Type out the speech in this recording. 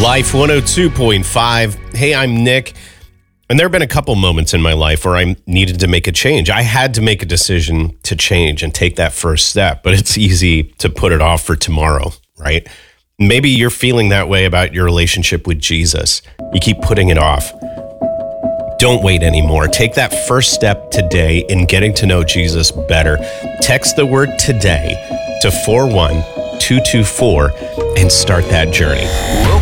Life 102.5. Hey, I'm Nick. And there have been a couple moments in my life where I needed to make a change. I had to make a decision to change and take that first step, but it's easy to put it off for tomorrow, right? Maybe you're feeling that way about your relationship with Jesus. You keep putting it off. Don't wait anymore. Take that first step today in getting to know Jesus better. Text the word today to 41224 and start that journey.